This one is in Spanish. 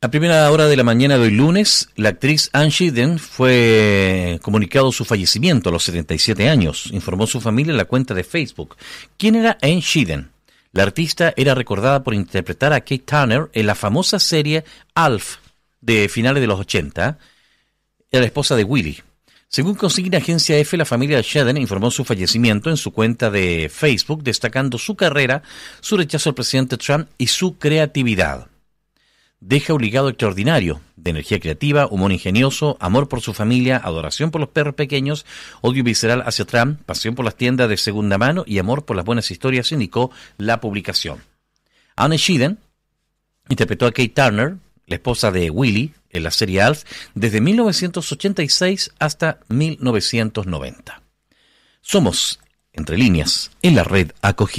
A primera hora de la mañana de hoy lunes, la actriz Anne Sheehan fue comunicado su fallecimiento a los 77 años, informó su familia en la cuenta de Facebook. ¿Quién era Anne Sheehan? La artista era recordada por interpretar a Kate Turner en la famosa serie Alf de finales de los 80. Era la esposa de Willy. Según consigna Agencia F, la familia de Sheehan informó su fallecimiento en su cuenta de Facebook, destacando su carrera, su rechazo al presidente Trump y su creatividad. Deja un legado extraordinario de energía creativa, humor ingenioso, amor por su familia, adoración por los perros pequeños, odio visceral hacia Trump, pasión por las tiendas de segunda mano y amor por las buenas historias, indicó la publicación. Anne Sheehan interpretó a Kate Turner, la esposa de Willy, en la serie Alf, desde 1986 hasta 1990. Somos Entre Líneas, en la red Acogida.